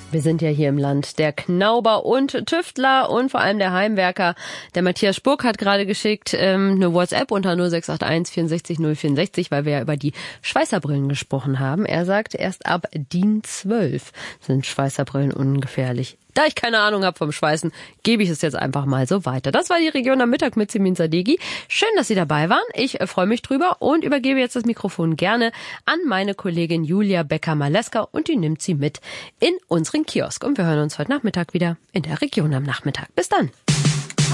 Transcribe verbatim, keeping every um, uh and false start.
Wir sind ja hier im Land der Knauber und Tüftler und vor allem der Heimwerker. Der Matthias Spurk hat gerade geschickt ähm, eine WhatsApp unter null sechs acht eins vierundsechzig null vierundsechzig, weil wir ja über die Schweißerbrillen gesprochen haben. Er sagt, erst ab D I N zwölf sind Schweißerbrillen ungefährlich. Da ich keine Ahnung habe vom Schweißen, gebe ich es jetzt einfach mal so weiter. Das war die Region am Mittag mit Simin Sadeghi. Schön, dass Sie dabei waren. Ich äh, freue mich drüber und übergebe jetzt das Mikrofon gerne an meine Kollegin Julia Becker-Maleska und die nimmt sie mit in unseren Kiosk. Und wir hören uns heute Nachmittag wieder in der Region am Nachmittag. Bis dann.